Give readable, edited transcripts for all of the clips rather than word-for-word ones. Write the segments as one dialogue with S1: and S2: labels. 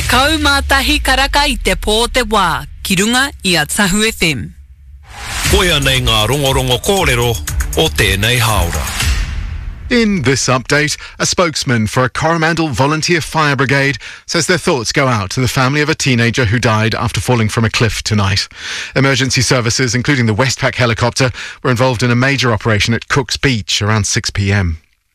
S1: Kaumātahi karaka I te pō te wā, ki runga I a Tahu FM.
S2: Koia nei ngā rongorongo kōrero o tēnei haora.
S3: In this update, a spokesman for a Coromandel Volunteer Fire Brigade says their thoughts go out to the family of a teenager who died after falling from a cliff tonight. Emergency services, including the Westpac helicopter, were involved in a major operation at Cook's Beach around 6 p.m.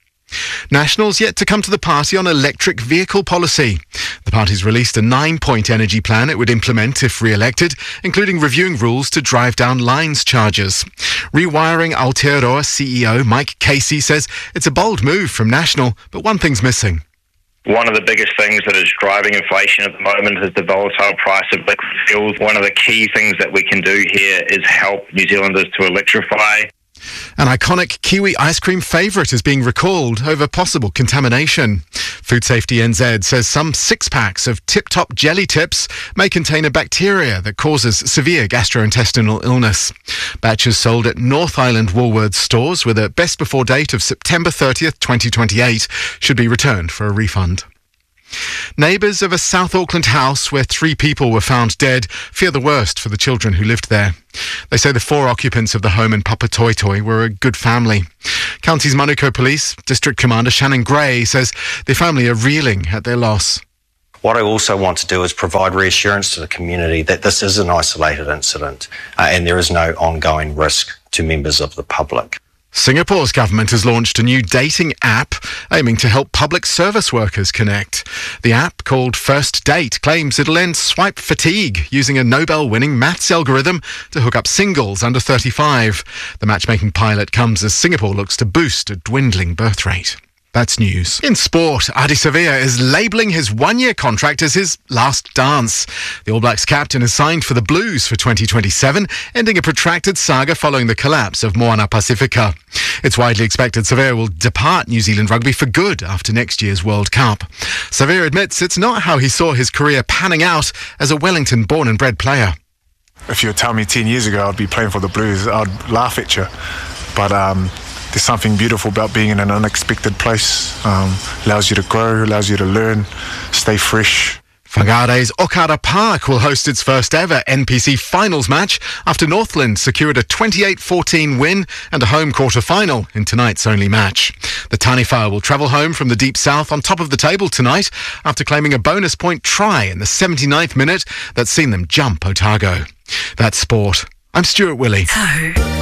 S3: Nationals yet to come to the party on electric vehicle policy. The party's released a 9-point energy plan it would implement if re-elected, including reviewing rules to drive down lines charges. Rewiring Aotearoa CEO Mike Casey says it's a bold move from National, but one thing's missing.
S4: One of the biggest things that is driving inflation at the moment is the volatile price of liquid fuels. One of the key things that we can do here is help New Zealanders to electrify.
S3: An iconic Kiwi ice cream favourite is being recalled over possible contamination. Food Safety NZ says some 6-packs of Tip Top jelly tips may contain a bacteria that causes severe gastrointestinal illness. Batches sold at North Island Woolworths stores with a best before date of September 30th, 2028 should be returned for a refund. Neighbours of a South Auckland house where 3 people were found dead fear the worst for the children who lived there. They say the 4 occupants of the home in Papatoetoe were a good family. County's Manukau Police District Commander Shannon Gray says the family are reeling at their loss.
S5: What I also want to do is provide reassurance to the community that this is an isolated incident and there is no ongoing risk to members of the public.
S3: Singapore's government has launched a new dating app aiming to help public service workers connect. The app, called First Date, claims it'll end swipe fatigue using a Nobel-winning maths algorithm to hook up singles under 35. The matchmaking pilot comes as Singapore looks to boost a dwindling birth rate. That's news. In sport, Ardie Savea is labelling his 1-year contract as his last dance. The All Blacks captain has signed for the Blues for 2027, ending a protracted saga following the collapse of Moana Pacifica. It's widely expected Savea will depart New Zealand rugby for good after next year's World Cup. Savea admits it's not how he saw his career panning out as a Wellington-born and bred player.
S6: If you were telling me 10 years ago I'd be playing for the Blues, I'd laugh at you. But there's something beautiful about being in an unexpected place. Allows you to grow, allows you to learn, stay fresh.
S3: Whangare's Okara Park will host its first ever NPC finals match after Northland secured a 28-14 win and a home quarter-final in tonight's only match. The Taniwha will travel home from the Deep South on top of the table tonight after claiming a bonus point try in the 79th minute that's seen them jump Otago. That's sport. I'm Stuart Willey.